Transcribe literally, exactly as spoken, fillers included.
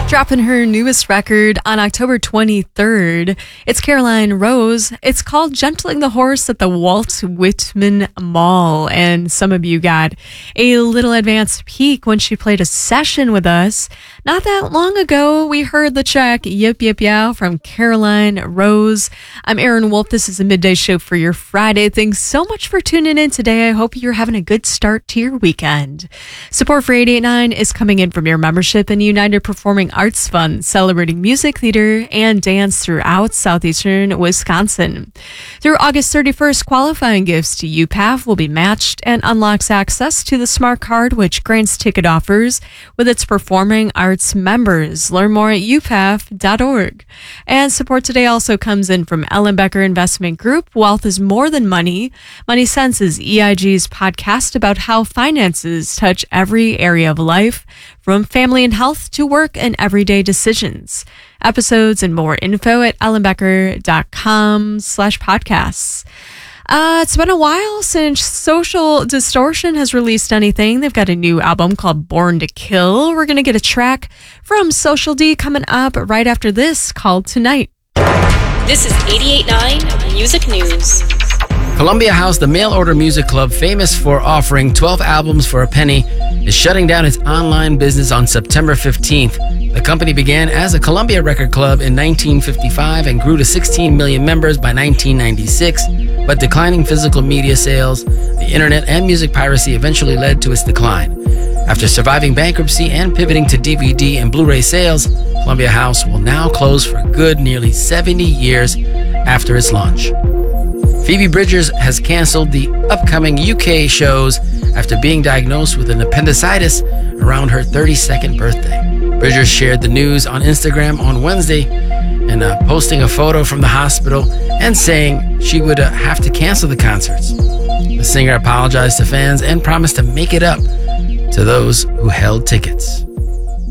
Dropping her newest record on October twenty-third. It's Caroline Rose. It's called Gentling the Horse at the Walt Whitman Mall. And some of you got a little advanced peek when she played a session with us. Not that long ago, we heard the track Yip Yip Yow from Caroline Rose. I'm Erin Wolf. This is a midday show for your Friday. Thanks so much for tuning in today. I hope you're having a good start to your weekend. Support for eighty-eight point nine is coming in from your membership in United Performing Arts Fund, celebrating music, theater, and dance throughout southeastern Wisconsin. Through August thirty-first, qualifying gifts to U P A F will be matched and unlocks access to the Smart Card, which grants ticket offers with its performing arts members. Learn more at u p a f dot org. And support today also comes in from Ellenbecker Investment Group. Wealth is more than money. Money Sense is E I G's podcast about how finances touch every area of life, from family and health to work and everyday decisions. Episodes and more info at ellenbecker.com slash podcasts. Uh, it's been a while since Social Distortion has released anything. They've got a new album called Born to Kill. We're going to get a track from Social D coming up right after this, called Tonight. This is eighty-eight point nine Music News. Columbia House, the mail-order music club famous for offering twelve albums for a penny, is shutting down its online business on September fifteenth. The company began as a Columbia Record Club in nineteen fifty-five and grew to sixteen million members by nineteen ninety-six, but declining physical media sales, the internet, and music piracy eventually led to its decline. After surviving bankruptcy and pivoting to D V D and Blu-ray sales, Columbia House will now close for good nearly seventy years after its launch. Phoebe Bridgers has canceled the upcoming U K shows after being diagnosed with an appendicitis around her thirty-second birthday. Bridgers shared the news on Instagram on Wednesday and uh, posting a photo from the hospital and saying she would uh, have to cancel the concerts. The singer apologized to fans and promised to make it up to those who held tickets.